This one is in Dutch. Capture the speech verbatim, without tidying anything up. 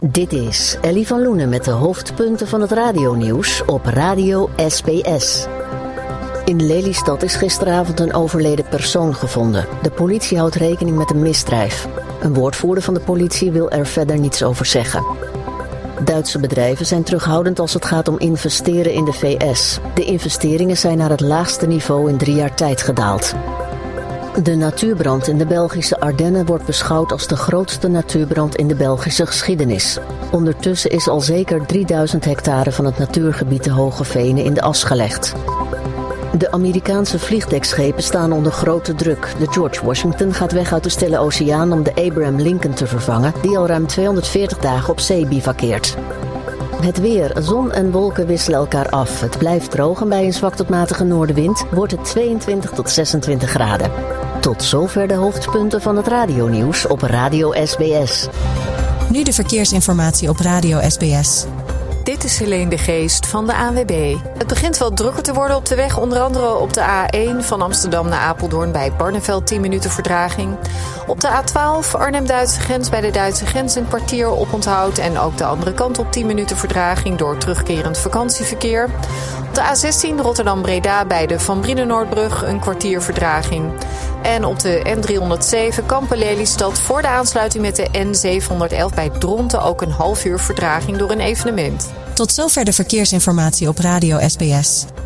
Dit is Ellie van Loenen met de hoofdpunten van het radionieuws op Radio S B S. In Lelystad is gisteravond een overleden persoon gevonden. De politie houdt rekening met een misdrijf. Een woordvoerder van de politie wil er verder niets over zeggen. Duitse bedrijven zijn terughoudend als het gaat om investeren in de V S. De investeringen zijn naar het laagste niveau in drie jaar tijd gedaald. De natuurbrand in de Belgische Ardennen wordt beschouwd als de grootste natuurbrand in de Belgische geschiedenis. Ondertussen is al zeker drieduizend hectare van het natuurgebied de Hoge Venen in de as gelegd. De Amerikaanse vliegdekschepen staan onder grote druk. De George Washington gaat weg uit de Stille Oceaan om de Abraham Lincoln te vervangen, die al ruim tweehonderdveertig dagen op zee bivakkeert. Het weer. Zon en wolken wisselen elkaar af. Het blijft droog en bij een zwak tot matige noordenwind wordt het tweeëntwintig tot zesentwintig graden. Tot zover de hoofdpunten van het radionieuws op Radio S B S. Nu de verkeersinformatie op Radio S B S. Dit is Helene de Geest van de A N W B. Het begint wel drukker te worden op de weg. Onder andere op de A één van Amsterdam naar Apeldoorn bij Barneveld tien minuten vertraging. Op de A twaalf Arnhem-Duitse grens bij de Duitse grens een kwartier oponthoud. En ook de andere kant op tien minuten vertraging door terugkerend vakantieverkeer. Op de A zestien Rotterdam-Breda bij de Van Brienenoordbrug een kwartier vertraging. En op de N driehonderdzeven Kampen-Lelystad voor de aansluiting met de N zevenhonderdelf bij Dronten ook een half uur vertraging door een evenement. Tot zover de verkeersinformatie op Radio S B S.